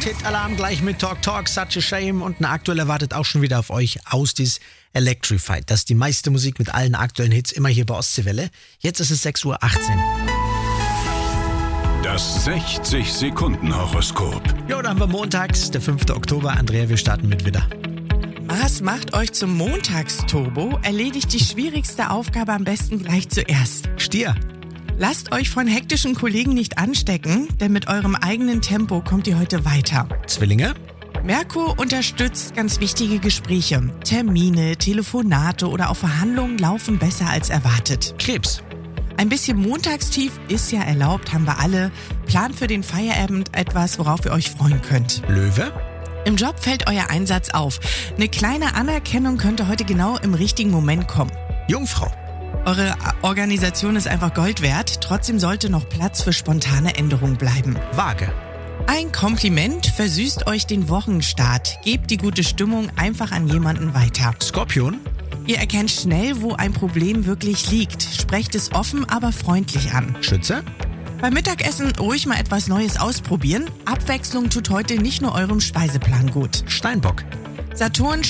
Hit-Alarm gleich mit Talk Talk, Such a Shame und ein aktueller wartet auch schon wieder auf euch aus das Electrified. Das ist die meiste Musik mit allen aktuellen Hits immer hier bei Ostseewelle. Jetzt ist es 6:18 Uhr. Das 60-Sekunden-Horoskop. Jo, dann haben wir montags, der 5. Oktober. Andrea, wir starten mit Widder. Was macht euch zum Montagsturbo? Erledigt die schwierigste Aufgabe am besten gleich zuerst. Stier. Lasst euch von hektischen Kollegen nicht anstecken, denn mit eurem eigenen Tempo kommt ihr heute weiter. Zwillinge. Merkur unterstützt ganz wichtige Gespräche. Termine, Telefonate oder auch Verhandlungen laufen besser als erwartet. Krebs. Ein bisschen Montagstief ist ja erlaubt, haben wir alle. Plant für den Feierabend etwas, worauf ihr euch freuen könnt. Löwe. Im Job fällt euer Einsatz auf. Eine kleine Anerkennung könnte heute genau im richtigen Moment kommen. Jungfrau. Eure Organisation ist einfach Gold wert. Trotzdem sollte noch Platz für spontane Änderungen bleiben. Waage. Ein Kompliment versüßt euch den Wochenstart. Gebt die gute Stimmung einfach an jemanden weiter. Skorpion. Ihr erkennt schnell, wo ein Problem wirklich liegt. Sprecht es offen, aber freundlich an. Schütze. Beim Mittagessen ruhig mal etwas Neues ausprobieren. Abwechslung tut heute nicht nur eurem Speiseplan gut. Steinbock. Saturn